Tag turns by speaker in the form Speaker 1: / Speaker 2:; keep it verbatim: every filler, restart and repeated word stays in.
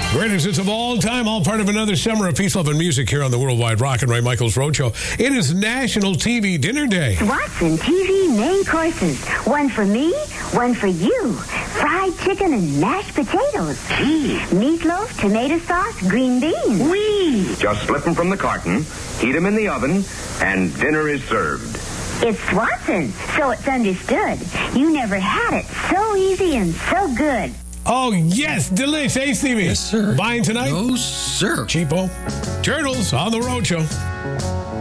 Speaker 1: Greatest hits of all time, all part of another summer of peace, love, and music here on the Worldwide Rock and Ray Michaels Roadshow. It is National T V Dinner Day.
Speaker 2: Watson T V main courses. One for me, one for you. Fried chicken and mashed potatoes.
Speaker 3: Gee.
Speaker 2: Meatloaf, tomato sauce, green beans.
Speaker 3: Wee. Just slip them from the carton, heat them in the oven, and dinner is served.
Speaker 2: It's Watson, so it's understood. You never had it so easy and so good.
Speaker 1: Oh, yes, delish. Hey, Stevie.
Speaker 4: Yes, sir.
Speaker 1: Buying tonight?
Speaker 4: No, sir.
Speaker 1: Cheapo. Turtles on the Roadshow.